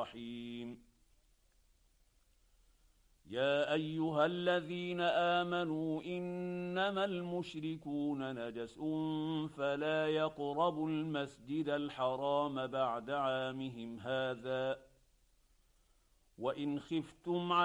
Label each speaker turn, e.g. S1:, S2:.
S1: الرحيم يا ايها الذين امنوا انما المشركون نجس فلا يقربوا المسجد الحرام بعد عامهم هذا وان خفتم